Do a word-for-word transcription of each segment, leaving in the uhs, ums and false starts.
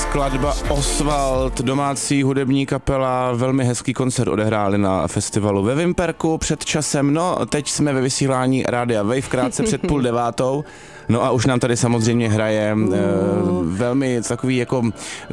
Skladba Oswald, domácí hudební kapela, velmi hezký koncert odehráli na festivalu ve Vimperku před časem. No, teď jsme ve vysílání Rádia Wave, krátce před půl devátou. No a už nám tady samozřejmě hraje uh. e, velmi takový jako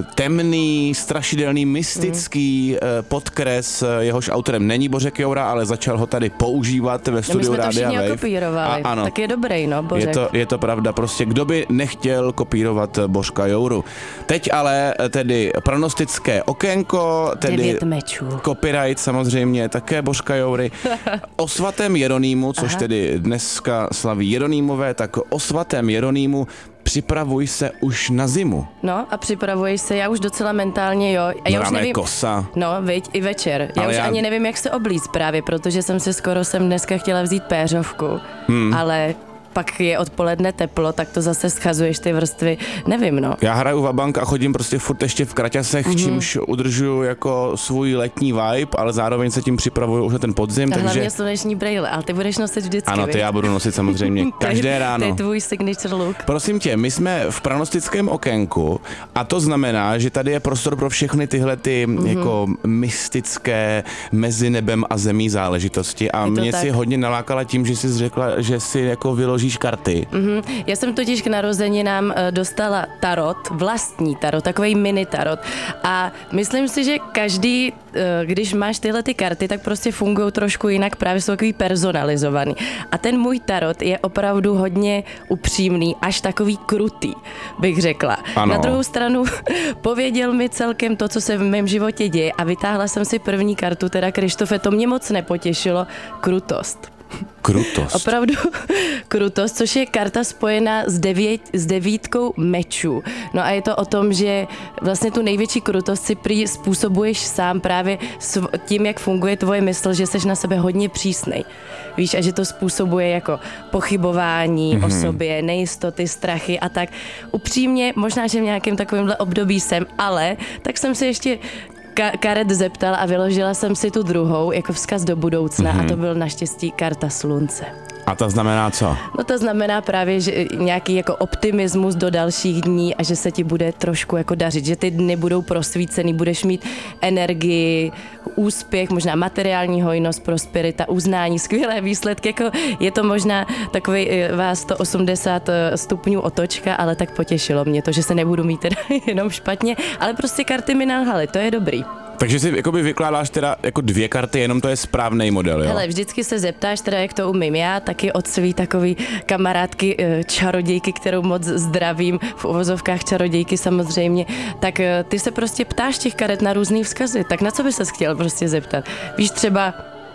temný, strašidelný, mystický mm. e, podkres, jehož autorem není Bořek Joura, ale začal ho tady používat ve studiu no, Rádia Wave. Kopírovali. A ano, tak je dobrý, no, Bořek. Je to, je to pravda, prostě kdo by nechtěl kopírovat Bořka Jouru. Teď ale tedy pronostické okénko, tedy copyright samozřejmě také Bořka Joury. O svatém Jeronýmu, což Aha. tedy dneska slaví Jeronýmové, tak o svatém Jeronýmu připravuj se už na zimu. No a připravuj se, já už docela mentálně, jo. A já no, už nevím, kosa. No, viď, i večer. Já ale už já... ani nevím, jak se oblíct právě, protože jsem si skoro sem dneska chtěla vzít péřovku, hmm. ale pak je odpoledne teplo, tak to zase schazuješ ty vrstvy, nevím, no. Já hraju vabank a chodím prostě furt ještě v kraťasech, mm-hmm. čímž udržuju jako svůj letní vibe, ale zároveň se tím připravuju už na ten podzim, a takže... Hlavně sluneční brejle, ale ty budeš nosit vždycky, Ano, ty já budu nosit samozřejmě každé ráno. To je tvůj signature look. Prosím tě, my jsme v pranostickém okénku a to znamená, že tady je prostor pro všechny tyhle ty mm-hmm. jako mystické mezi nebem a zemí záležitosti a mě tak. si hodně nalákala tím, že jsi řekla, že si jako vyloží karty. Mm-hmm. Já jsem totiž k narozeninám dostala tarot, vlastní tarot, takovej mini tarot. A myslím si, že každý, když máš tyhle ty karty, tak prostě fungují trošku jinak, právě jsou takový personalizovaný. A ten můj tarot je opravdu hodně upřímný, až takový krutý, bych řekla. Ano. Na druhou stranu pověděl mi celkem to, co se v mém životě děje a vytáhla jsem si první kartu, teda Krištofe, to mě moc nepotěšilo, krutost. Krutost. Opravdu krutost, což je karta spojená s, devět, s devítkou mečů. No a je to o tom, že vlastně tu největší krutost si prý způsobuješ sám právě tím, jak funguje tvoje mysl, že seš na sebe hodně přísnej. Víš, a že to způsobuje jako pochybování mm-hmm. o sobě, nejistoty, strachy a tak. Upřímně, možná, že v nějakém takovémhle období jsem, ale tak jsem se ještě karet zeptal a vyložila jsem si tu druhou jako vzkaz do budoucna mm-hmm. a to byl naštěstí karta slunce. A to znamená co? No to znamená právě, že nějaký jako optimismus do dalších dní a že se ti bude trošku jako dařit, že ty dny budou prosvícený, budeš mít energii, úspěch, možná materiální hojnost, prosperita, uznání, skvělé výsledky, jako je to možná takový vás sto osmdesát stupňů otočka, ale tak potěšilo mě to, že se nebudu mít teda jenom špatně, ale prostě karty mi nalhaly, to je dobrý. Takže si jakoby vykládáš teda jako dvě karty, jenom to je správný model, jo? Hele, vždycky se zeptáš teda, jak to umím já, taky od svý takový kamarádky čarodějky, kterou moc zdravím, v uvozovkách čarodějky samozřejmě, tak ty se prostě ptáš těch karet na různý vzkazy, tak na co by ses chtěl prostě zeptat? Víš třeba,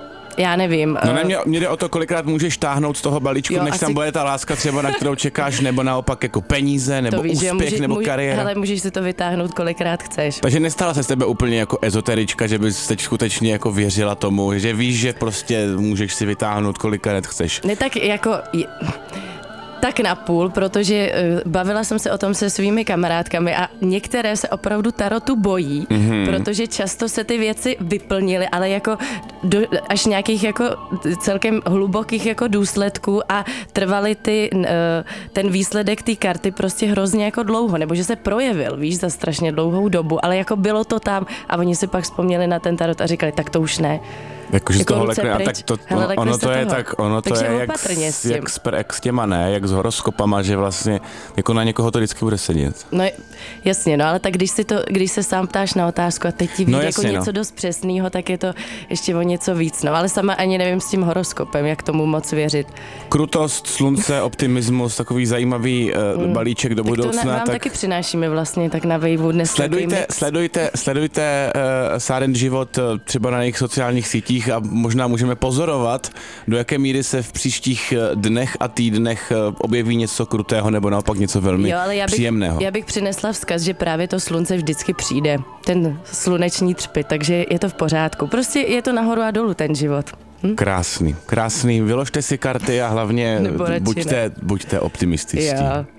já nevím. No ne, mě, mě jde o to, kolikrát můžeš táhnout z toho balíčku, jo, než asi... tam bude ta láska třeba, na kterou čekáš, nebo naopak jako peníze, nebo víš, úspěch, může, nebo může, kariéra. Hele, můžeš si to vytáhnout, kolikrát chceš. Takže nestala se z tebe úplně jako ezoterička, že bys teď skutečně jako věřila tomu, že víš, že prostě můžeš si vytáhnout, kolikrát chceš. Ne tak jako... Tak na půl, protože uh, bavila jsem se o tom se svými kamarádkami a některé se opravdu tarotu bojí, mm-hmm. protože často se ty věci vyplnily, ale jako do, až nějakých jako celkem hlubokých jako důsledků a trvaly ty, uh, ten výsledek té karty prostě hrozně jako dlouho, nebo že se projevil, víš, za strašně dlouhou dobu, ale jako bylo to tam a oni si pak vzpomněli na ten tarot a říkali, tak to už ne. Jakože jako z toho lekne, a tak to, Hele, ono, ono to je tak, ono Takže to je jak s, jak, s, jak s těma ne, jak s horoskopama, že vlastně jako na někoho to vždycky bude sedět. No jasně, no ale tak když, si to, když se sám ptáš na otázku a teď ti vyjde no, jako něco no. dost přesného, tak je to ještě o něco víc, no ale sama ani nevím s tím horoskopem, jak tomu moc věřit. Krutost, slunce, optimismus, takový zajímavý uh, mm. balíček do tak budoucna. To na, vám tak taky přinášíme vlastně tak na Waveu dnes. Sledujte, sledujte, sledujte uh, Sáren život uh, třeba na jejich sociálních sítích a možná můžeme pozorovat, do jaké míry se v příštích dnech a týdnech objeví něco krutého nebo naopak něco velmi jo, ale já bych, příjemného. Já bych přinesla vzkaz, že právě to slunce vždycky přijde, ten sluneční třpyt, takže je to v pořádku. Prostě je to nahoru a dolů ten život. Hm? Krásný, krásný. Vyložte si karty a hlavně buďte, buďte optimističtí. Jo.